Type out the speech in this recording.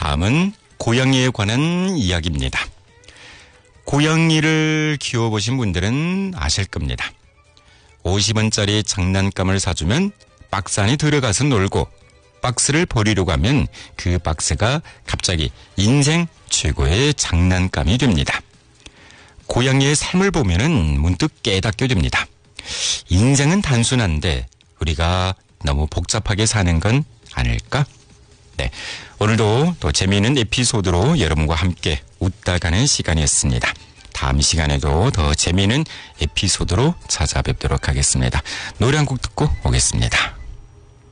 다음은 고양이에 관한 이야기입니다. 고양이를 키워보신 분들은 아실 겁니다. 50원짜리 장난감을 사주면 박스 안에 들어가서 놀고 박스를 버리려고 하면 그 박스가 갑자기 인생 최고의 장난감이 됩니다. 고양이의 삶을 보면은 문득 깨닫게 됩니다. 인생은 단순한데 우리가 너무 복잡하게 사는 건 아닐까? 네, 오늘도 또 재미있는 에피소드로 여러분과 함께 웃다 가는 시간이었습니다. 다음 시간에도 더 재미있는 에피소드로 찾아뵙도록 하겠습니다. 노래 한 곡 듣고 오겠습니다.